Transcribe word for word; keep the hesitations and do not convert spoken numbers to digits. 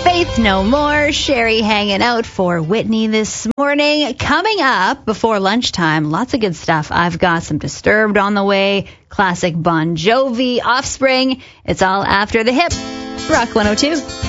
Faith No More, Sherry hanging out for Whitney this morning. Coming up before lunchtime, lots of good stuff. I've got some Disturbed on the way, classic Bon Jovi, Offspring. It's all after the hip. Rock one oh two.